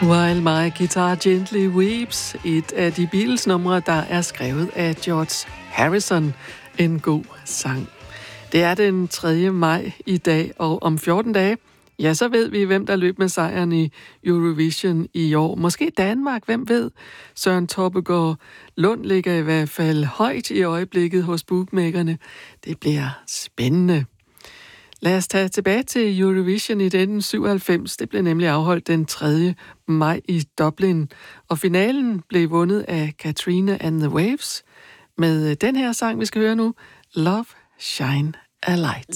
While My Guitar Gently Weeps, et af de Beatles-numre, der er skrevet af George Harrison. En god sang. Det er den 3. maj i dag, og om 14 dage, ja, så ved vi, hvem der løb med sejren i Eurovision i år. Måske Danmark, hvem ved? Søren Torpegaard Lund ligger i hvert fald højt i øjeblikket hos bookmakerne. Det bliver spændende. Lad os tage tilbage til Eurovision i 1997. Det blev nemlig afholdt den 3. maj i Dublin, og finalen blev vundet af Katrina and the Waves med den her sang, vi skal høre nu, Love Shine a Light.